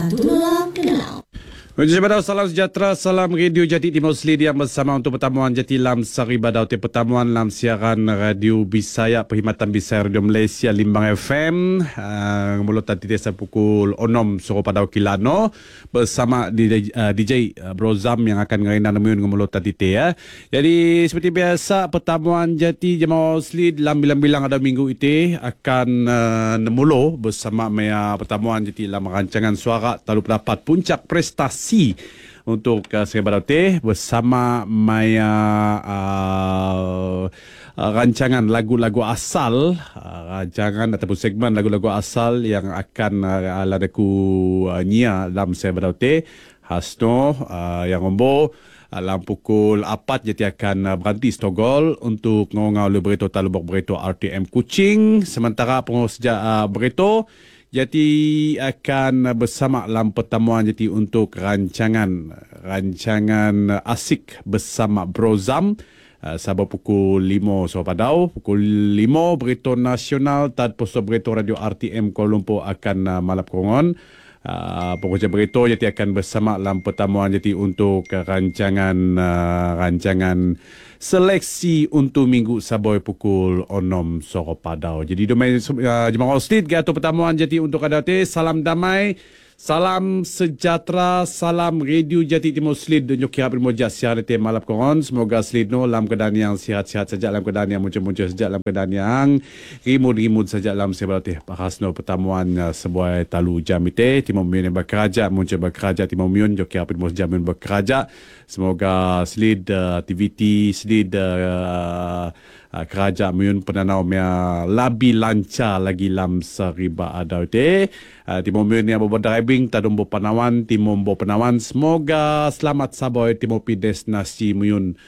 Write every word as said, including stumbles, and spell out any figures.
Satulah kenal. Menjadi salam sejahtera, salam Radio Jati Timur Selid yang bersama untuk pertemuan Jati Lam Sari Badau te pertemuan dalam siaran Radio Bisaya Perkhidmatan Bisaya Radio Malaysia Limbang F M uh, mulut tadi desa pukul enam sore pada Kilano bersama D J, uh, D J uh, Brozam yang akan ngainan menyun mulut tadi te ya. Jadi seperti biasa pertemuan Jati Jemaah Selid lam bilang-bilang ada minggu itu akan uh, nemulo bersama mea pertemuan Jati Lam rancangan suara talu pendapat puncak prestasi untuk uh, Serebadau Teh bersama Maya uh, uh, rancangan lagu-lagu asal uh, rancangan ataupun segmen lagu-lagu asal yang akan uh, ladaku uh, nyia dalam Serebadau Teh Hasno uh, yang rombo dalam pukul empat jadi akan uh, berhenti stogol untuk ngongau le berito talubok berito R T M Kuching sementara pengurus uh, berito jadi akan bersama dalam pertemuan jadi untuk rancangan rancangan asik bersama Brozam uh, sabah pukul lima sore padau pukul lima berita nasional tad posto berita radio R T M Kuala Lumpur akan uh, malap kongon. Uh, Pokoknya berita jadi akan bersama dalam pertemuan jadi untuk uh, rancangan uh, rancangan seleksi untuk minggu saboy pukul enam sore padau. Jadi domain uh, Jemaah Selid gato pertemuan jadi untuk adate salam damai, salam sejahtera, salam Radio Jati Timur Selid dan Yokia Bermojak siar te malap koron. Semoga Selid no dalam keadaan yang sihat-sihat saja, dalam keadaan yang muncul-muncul saja, dalam keadaan yang rimut-rimut saja dalam sebelah teh. Bahasno pertemuan uh, sebuah talu jamite Timur Miun yang berkeraja, muncul berkeraja Timur Miun, Yokia Bermojak Miun berkeraja. Semoga Selid uh, aktiviti Selid uh, uh, kerajaan Miun penanau mea labi lancar lagi lam seriba adau te. Uh, Timur Miun yang berbeda driving tadum bo panawan timur bo panawan semoga selamat saboy timur pi destinasi Miun